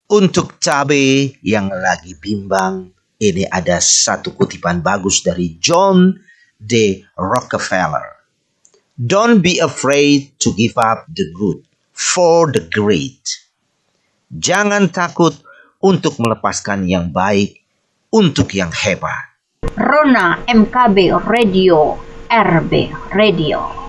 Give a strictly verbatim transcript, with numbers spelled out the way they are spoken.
Untuk cabai yang lagi bimbang, ini ada satu kutipan bagus dari John D. Rockefeller. Don't be afraid to give up the good for the great. Jangan takut untuk melepaskan yang baik untuk yang hebat. Rona M K B Radio, R B Radio.